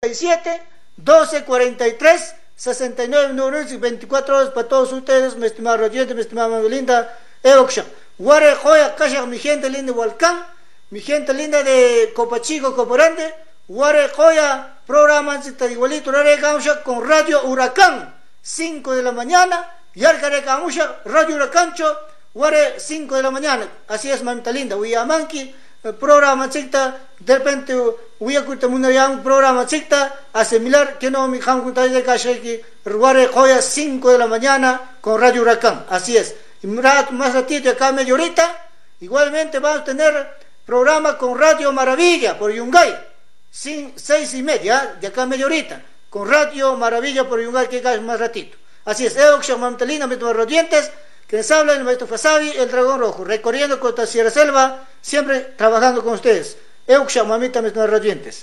67 12 43 69 números y 24 horas para todos ustedes, mi estimado oyente, mi estimada Belinda Euksha. Guare joya kashak, mi gente linda de Hualcán, mi gente linda de Copachico, Coporande. Guare joya programa igualito con Radio Huracán 5 de la mañana. Yarkare Kamusha, Radio Huracancho, Guare 5 de la mañana. Así es, mamita linda. Huiamanqui, programa chicta, de repente Huiacuta Mundo ya un programa chicta, a similar que no mi Hankuta de Kasheki, Guare joya 5 de la mañana con Radio Huracán. Así es. Y más ratito acá media horita, igualmente vamos a tener programa con Radio Maravilla por Yungay, 6:30 de acá media horita, con Radio Maravilla por Yungay, que cae más ratito. Así es, Euksha Mamtelina, mis rodientes, que les habla el maestro Fasabi, el dragón rojo, recorriendo contra Sierra Selva, siempre trabajando con ustedes. Euksha Mamita, mis rodientes.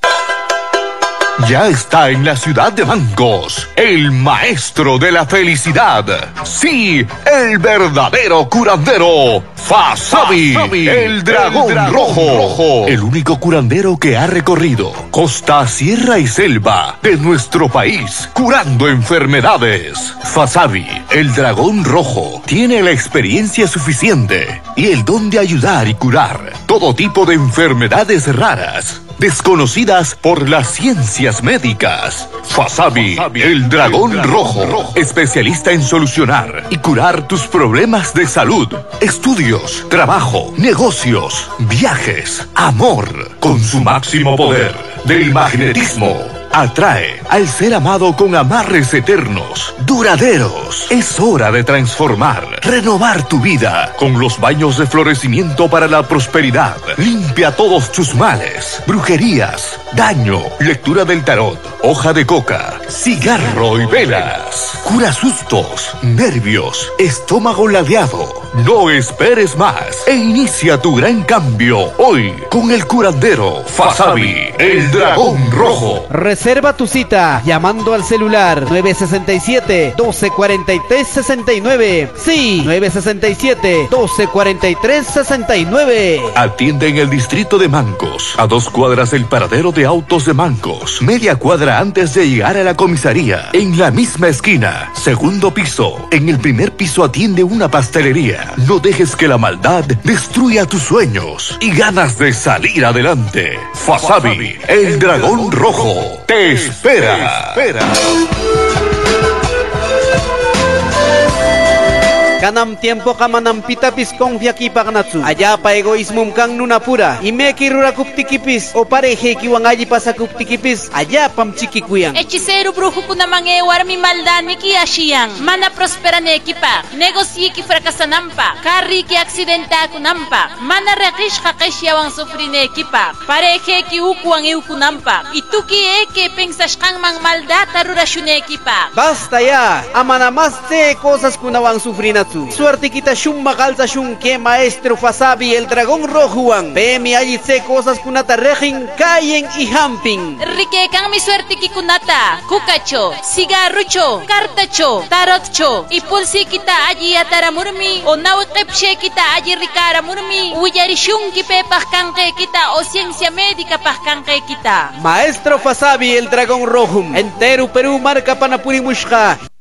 Ya está en la ciudad de Mangos, el maestro de la felicidad. Sí, el verdadero curandero, Fasabi, el dragón rojo. El único curandero que ha recorrido costa, sierra y selva de nuestro país, curando enfermedades. Fasabi, el dragón rojo, tiene la experiencia suficiente y el don de ayudar y curar todo tipo de enfermedades raras, desconocidas por las ciencias médicas. Fasabi, el dragón rojo, especialista en solucionar y curar tus problemas de salud, estudios, trabajo, negocios, viajes, amor. Con su máximo poder del magnetismo, atrae al ser amado con amarres eternos, duraderos. Es hora de transformar, renovar tu vida con los baños de florecimiento para la prosperidad. Limpia todos tus males, brujerías, daño, lectura del tarot, hoja de coca, cigarro y velas. Cura sustos, nervios, estómago ladeado. No esperes más e inicia tu gran cambio hoy con el curandero Fasabi, el dragón rojo. Reserva tu cita llamando al celular 967-1243-69. Sí, 967-1243-69. Atiende en el distrito de Mangos, a 2 cuadras del paradero de autos de Mangos, media cuadra antes de llegar a la comisaría. En la misma esquina, segundo piso. En el primer piso atiende una pastelería. No dejes que la maldad destruya tus sueños y ganas de salir adelante. Fasabi, el dragón rojo, te espera. Kanam tiempo kamanam pitapis confia kipagnatsu. Allá pa egoísmo kang nunapura. Y me kirura kuptikipis o pareje kiwangaji pasa kuptikipis. Allá pam chiquikuyang. Hechicero brujo kunamang warmi maldad mi kiashiang. Mana prospera ne ekipa. Negocie ki fracasanampa. Carri ki accidenta kunampa. Mana rekish kakesh yawang sufri ne ekipa. Pareje ki ukuang iukunampa. Y tú ki eke pensas kang mang maldad tarurashune ekipa. Basta ya. Amana más de cosas kunawang sufrinatsu. Suerte kita shun magalza shun que maestro Fasabi el dragón rojuan. Pemi ayitse cosas kunata rejin kayen y hamping. Rike kang mi suerte ki kunata. Kukacho, cigarrucho, cartacho, tarotcho. Y pulsi kita aji ataramurmi. O nawikepshe kita aji rikaramurmi. Uyari shun ki pepah kangke kita o ciencia médica pah kangke kita. Maestro Fasabi el dragón rojum. Entero Perú marca panapuri mushka.